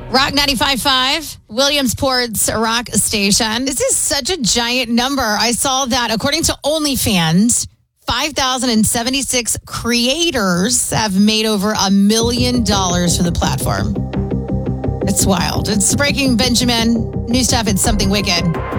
Rock 95.5, Williamsport's rock station. This is such a giant number. I saw that according to OnlyFans, 5,076 creators have made over $1 million for the platform. It's wild. It's breaking, Benjamin. New stuff. It's something wicked.